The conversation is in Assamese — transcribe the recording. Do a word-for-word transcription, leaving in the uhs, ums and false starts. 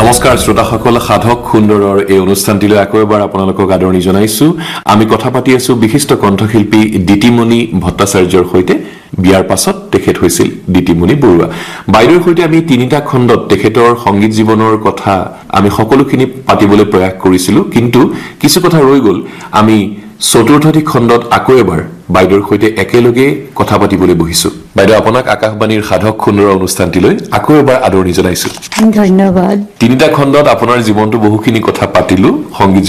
নমস্কাৰ শ্ৰোতাসকল সাধক সুন্দৰৰ এই অনুষ্ঠানটিলৈ আকৌ এবাৰ আপোনালোকক আদৰণি জনাইছো আমি কথা পাতি আছো বিশিষ্ট কণ্ঠশিল্পী দিতিমণি ভট্টাচাৰ্যৰ সৈতে বিয়াৰ পাছত তেখেত হৈছিল দিতিমণি বৰুৱা বাইদেউৰ সৈতে আমি তিনিটা খণ্ডত তেখেতৰ সংগীত জীৱনৰ কথা আমি সকলোখিনি পাতিবলৈ প্ৰয়াস কৰিছিলো কিন্তু কিছু কথা ৰৈ গল আমি চতুৰ্থটি খণ্ডত আকৌ এবাৰ বাইদেউৰ সৈতে একেলগে কথা পাতিবলৈ বহিছো বাইদেউ আপোনাক আকাশবাণীৰ সাধক সুন্দৰৰ অনুষ্ঠানটিলৈ আকৌ এবাৰ আদৰণি জনাইছো ধন্যবাদ তিনিটা খণ্ডত আপোনাৰ জীৱনটো বহুখিনি কথা পাতিলো সংগীত